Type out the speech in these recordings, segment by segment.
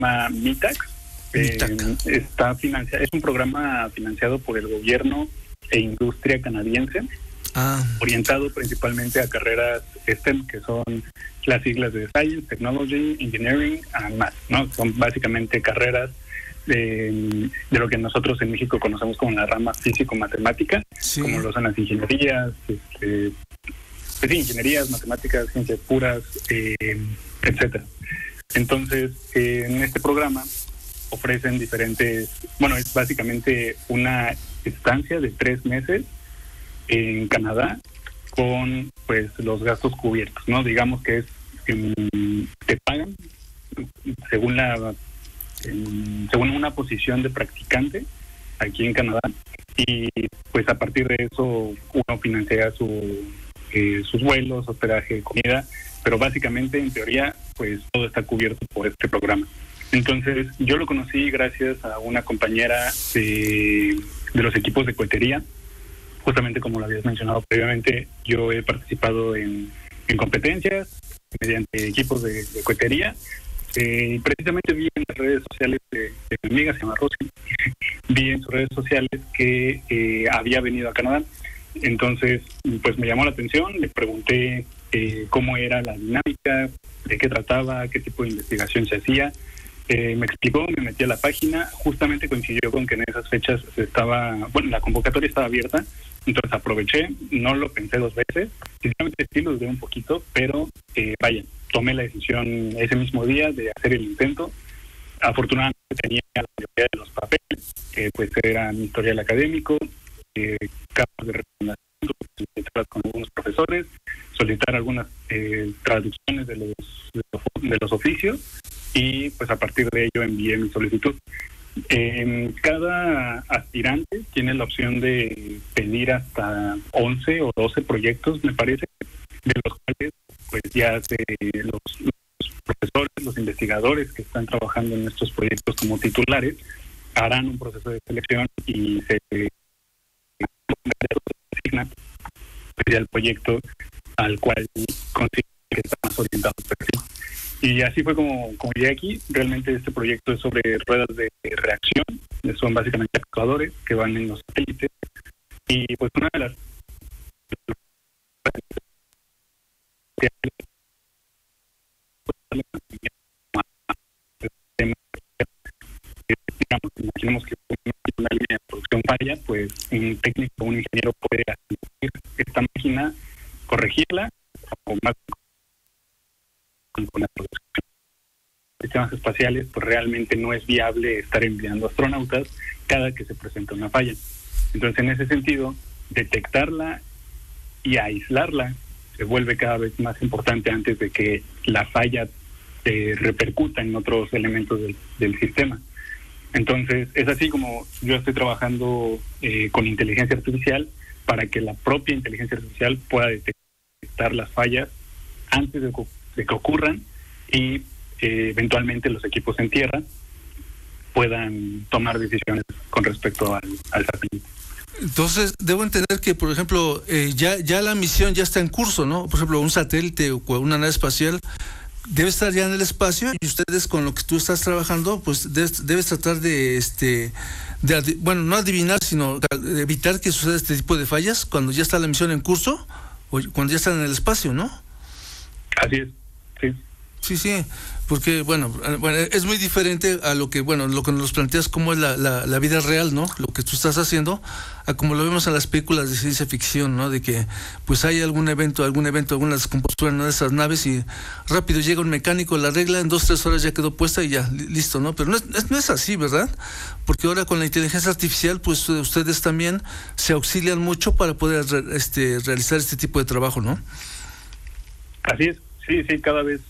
llama MITAC. Es un programa financiado por el gobierno e industria canadiense, orientado principalmente a carreras STEM, que son las siglas de Science, Technology, Engineering and Math, ¿no? Son básicamente carreras de lo que nosotros en México conocemos como la rama físico-matemática, sí, como lo son las ingenierías, ingenierías, matemáticas, ciencias puras, etcétera. Entonces, en este programa ofrecen diferentes, es básicamente una estancia de 3 meses en Canadá con pues los gastos cubiertos, ¿no? Digamos que te pagan según una posición de practicante aquí en Canadá, y pues a partir de eso uno financia sus vuelos, hospedaje, comida, pero básicamente en teoría pues todo está cubierto por este programa. Entonces yo lo conocí gracias a una compañera de los equipos de cohetería. Justamente como lo habías mencionado previamente, yo he participado en competencias mediante equipos de cohetería. Precisamente vi en las redes sociales de mi amiga, se llama Rosy, vi en sus redes sociales que había venido a Canadá. Entonces pues me llamó la atención, le pregunté cómo era la dinámica, de qué trataba, qué tipo de investigación se hacía. Me explicó, me metí a la página, justamente coincidió con que en esas fechas la convocatoria estaba abierta, entonces aproveché, no lo pensé 2 veces, sinceramente sí lo dudé un poquito, pero tomé la decisión ese mismo día de hacer el intento. Afortunadamente tenía la mayoría de los papeles, pues era mi historial académico, capas de recomendación con algunos profesores, solicitar algunas traducciones de los oficios, y pues a partir de ello envié mi solicitud. Cada aspirante tiene la opción de pedir hasta 11 o 12 proyectos, me parece, de los cuales pues ya los profesores, los investigadores que están trabajando en estos proyectos como titulares harán un proceso de selección y se asigna el proyecto al cual considera que está más orientado al perfil. Y así fue como llegué aquí. Realmente este proyecto es sobre ruedas de reacción, son básicamente actuadores que van en los satélites, y pues una de las imaginemos que una línea de producción falla, pues un técnico, un ingeniero puede asistir esta máquina, corregirla, o más con la producción de sistemas espaciales, pues realmente no es viable estar enviando astronautas cada que se presenta una falla. Entonces, en ese sentido, detectarla y aislarla se vuelve cada vez más importante antes de que la falla repercuta en otros elementos del sistema. Entonces, es así como yo estoy trabajando con inteligencia artificial para que la propia inteligencia artificial pueda detectar las fallas antes de que ocurran, y eventualmente los equipos en tierra puedan tomar decisiones con respecto al satélite. Entonces, debo entender que, por ejemplo, ya la misión ya está en curso, ¿no? Por ejemplo, un satélite o una nave espacial debe estar ya en el espacio, y ustedes con lo que tú estás trabajando, pues debes tratar no adivinar, sino de evitar que suceda este tipo de fallas cuando ya está la misión en curso o cuando ya están en el espacio, ¿no? Así es, sí. Sí, porque bueno, es muy diferente a lo que nos planteas como es la vida real, ¿no? Lo que tú estás haciendo, a como lo vemos en las películas de ciencia ficción, ¿no? De que pues hay algún evento, alguna descompostura en una de esas naves y rápido llega un mecánico, la arregla, en 2-3 horas ya quedó puesta y ya, listo, ¿no? Pero no es así, ¿verdad? Porque ahora con la inteligencia artificial, pues ustedes también se auxilian mucho para poder realizar este tipo de trabajo, ¿no? Así es, sí, cada vez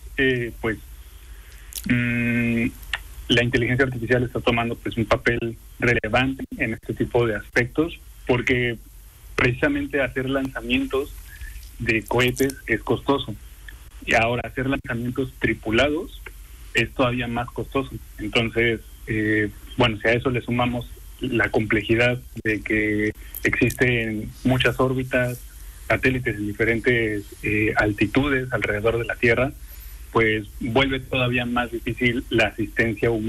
la inteligencia artificial está tomando pues un papel relevante en este tipo de aspectos, porque precisamente hacer lanzamientos de cohetes es costoso, y ahora hacer lanzamientos tripulados es todavía más costoso. Entonces, si a eso le sumamos la complejidad de que existen muchas órbitas, satélites en diferentes altitudes alrededor de la Tierra, pues vuelve todavía más difícil la asistencia humana